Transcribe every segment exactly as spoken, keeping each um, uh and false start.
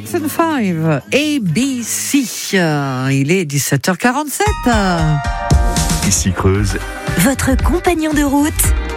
Jackson five, A B C. Il est dix-sept heures quarante-sept. Ici Creuse, votre compagnon de route,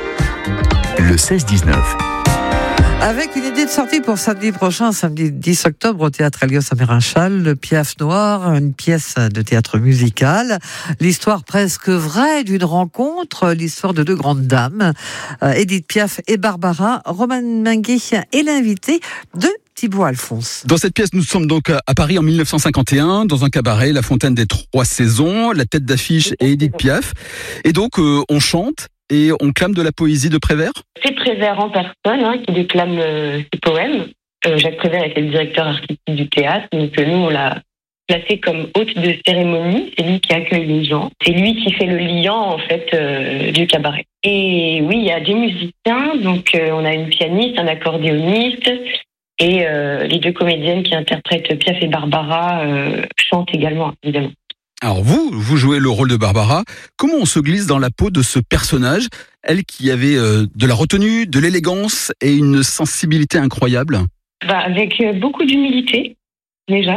le seize dix-neuf. Avec une idée de sortie pour samedi prochain, samedi dix octobre, au théâtre Helios à Mérinchal, le Piaf Noir, une pièce de théâtre musical. L'histoire presque vraie d'une rencontre, l'histoire de deux grandes dames, euh, Édith Piaf et Barbara. Roman Minguet est l'invité de Thibaut Alphonse. Dans cette pièce, nous sommes donc à Paris en dix-neuf cent cinquante et un, dans un cabaret, la Fontaine des Trois Saisons. La tête d'affiche est Édith Piaf. Et donc, euh, on chante et on clame de la poésie de Prévert. C'est Prévert en personne hein, qui déclame euh, ses poèmes. Euh, Jacques Prévert était le directeur artistique du théâtre, donc euh, nous on l'a placé comme hôte de cérémonie. C'est lui qui accueille les gens. C'est lui qui fait le liant en fait euh, du cabaret. Et oui, il y a des musiciens, donc euh, on a une pianiste, un accordéoniste. Et euh, les deux comédiennes qui interprètent Piaf et Barbara euh, chantent également, évidemment. Alors vous, vous jouez le rôle de Barbara. Comment on se glisse dans la peau de ce personnage, elle qui avait euh, de la retenue, de l'élégance et une sensibilité incroyable? Bah, avec euh, beaucoup d'humilité, déjà.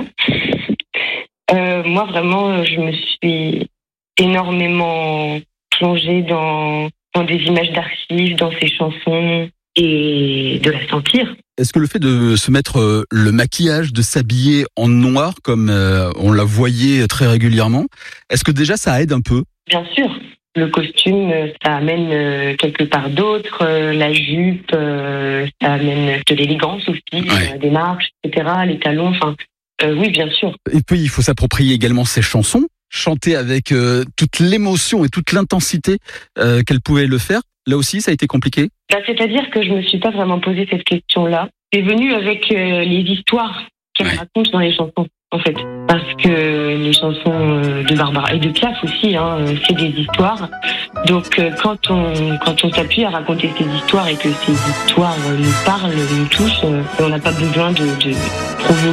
euh, moi, vraiment, je me suis énormément plongée dans, dans des images d'archives, dans ses chansons et de la sentir. Est-ce que le fait de se mettre euh, le maquillage, de s'habiller en noir comme euh, on la voyait très régulièrement, est-ce que déjà ça aide un peu? Bien sûr. Le costume, ça amène euh, quelque part d'autre. Euh, la jupe, euh, ça amène de l'élégance aussi, Ouais. euh, des marches, et cetera. Les talons, enfin, euh, oui, bien sûr. Et puis il faut s'approprier également ses chansons, chanter avec euh, toute l'émotion et toute l'intensité euh, qu'elle pouvait le faire. Là aussi, ça a été compliqué? Bah, c'est-à-dire que je me suis pas vraiment posé cette question-là. C'est venu avec euh, les histoires qu'elle Ouais. raconte dans les chansons, en fait. Parce que les chansons euh, de Barbara et de Piaf aussi, hein, euh, c'est des histoires. Donc euh, quand on quand on s'appuie à raconter ces histoires et que ces histoires euh, nous parlent, nous touchent, euh, on n'a pas besoin de, de provoquer